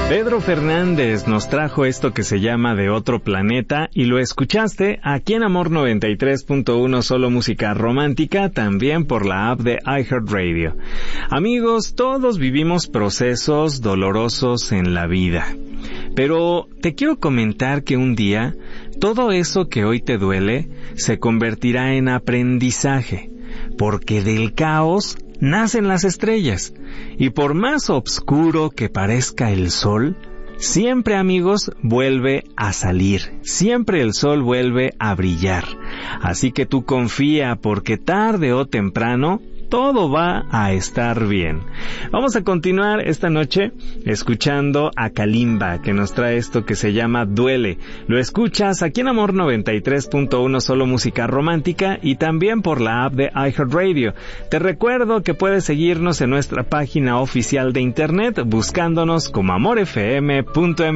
Pedro Fernández nos trajo esto que se llama De Otro Planeta y lo escuchaste aquí en Amor 93.1 Solo Música Romántica, también por la app de iHeartRadio. Amigos, todos vivimos procesos dolorosos en la vida, pero te quiero comentar que un día todo eso que hoy te duele se convertirá en aprendizaje, porque del caos nacen las estrellas, y por más oscuro que parezca el sol, siempre, amigos, vuelve a salir, siempre el sol vuelve a brillar. Así que tú confía, porque tarde o temprano todo va a estar bien. Vamos a continuar esta noche escuchando a Kalimba, que nos trae esto que se llama Duele. Lo escuchas aquí en Amor 93.1 Solo Música Romántica y también por la app de iHeartRadio. Te recuerdo que puedes seguirnos en nuestra página oficial de internet buscándonos como amorfm.mx.